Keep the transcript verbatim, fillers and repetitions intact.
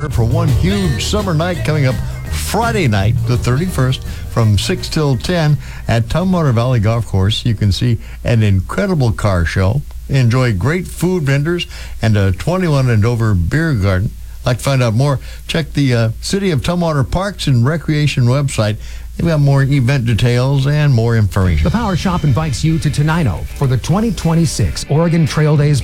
for one huge summer night coming up Friday night, the thirty-first, from six till ten at Tumwater Valley Golf Course. You can see an incredible car show, enjoy great food vendors, and a twenty-one and over beer garden. Like to find out more, check the uh, City of Tumwater Parks and Recreation website. They've got more event details and more information. The Power Shop invites you to Tenino for the twenty twenty-six Oregon Trail Days